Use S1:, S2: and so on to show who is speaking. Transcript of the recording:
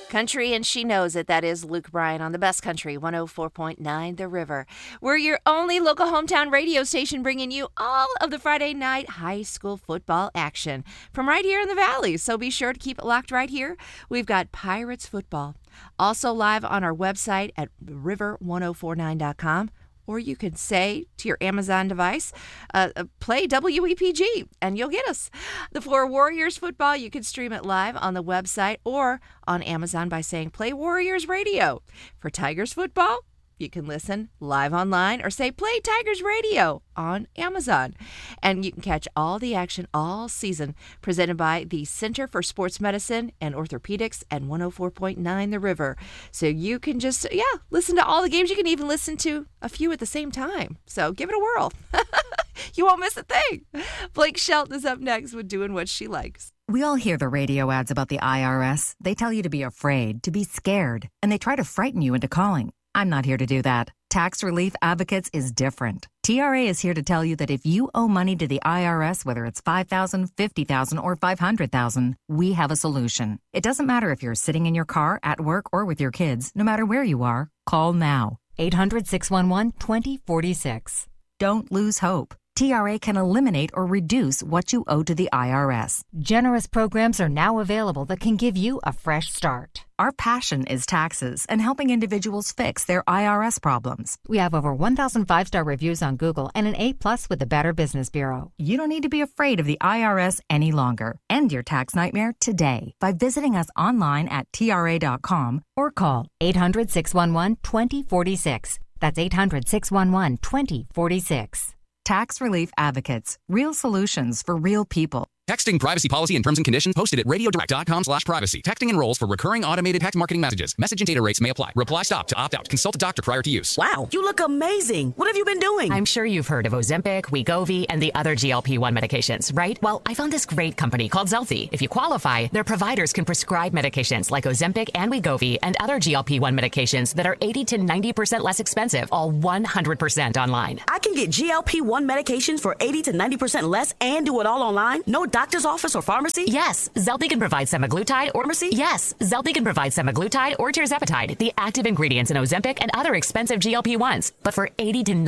S1: Country and she knows it. That is Luke Bryan on the Best Country 104.9 The River. We're your only local hometown radio station bringing you all of the Friday night high school football action from right here in the Valley. So be sure to keep it locked right here. We've got Pirates football. Also live on our website at river1049.com. Or you could say to your Amazon device, play WEPG, and you'll get us. For Warriors football, you can stream it live on the website or on Amazon by saying play Warriors Radio. For Tigers football, you can listen live online or say play Tigers Radio on Amazon. And you can catch all the action all season presented by the Center for Sports Medicine and Orthopedics and 104.9 The River. So you can just, listen to all the games. You can even listen to a few at the same time. So give it a whirl. You won't miss a thing. Blake Shelton is up next with Doing What She Likes.
S2: We all hear the radio ads about the IRS. They tell you to be afraid, to be scared, and they try to frighten you into calling. I'm not here to do that. Tax Relief Advocates is different. TRA is here to tell you that if you owe money to the IRS, whether it's $5,000, $50,000, or $500,000, we have a solution. It doesn't matter if you're sitting in your car, at work, or with your kids. No matter where you are, call now. 800-611-2046. Don't lose hope. TRA can eliminate or reduce what you owe to the IRS.
S3: Generous programs are now available that can give you a fresh start.
S2: Our passion is taxes and helping individuals fix their IRS problems.
S3: We have over 1,000 five-star reviews on Google and an A+ with the Better Business Bureau.
S2: You don't need to be afraid of the IRS any longer. End your tax nightmare today by visiting us online at TRA.com
S3: or call 800-611-2046. That's 800-611-2046.
S2: Tax Relief Advocates. Real solutions for real people.
S4: Texting privacy policy and terms and conditions posted at radiodirect.com/privacy. Texting enrolls for recurring automated text marketing messages. Message and data rates may apply. Reply stop to opt out. Consult a doctor prior to use.
S5: Wow, you look amazing. What have you been doing?
S6: I'm sure you've heard of Ozempic, Wegovy, and the other GLP-1 medications, right? Well, I found this great company called Zelfie. If you qualify, their providers can prescribe medications like Ozempic and Wegovy and other GLP-1 medications that are 80 to 90% less expensive, all 100% online.
S5: I can get GLP-1 medications for 80 to 90% less and do it all online? No doctor's office or pharmacy?
S6: Yes, Zelfie can provide semaglutide or pharmacy. Yes, Zelfie can provide semaglutide or tirzepatide, the active ingredients in Ozempic and other expensive GLP-1s, but for 80 to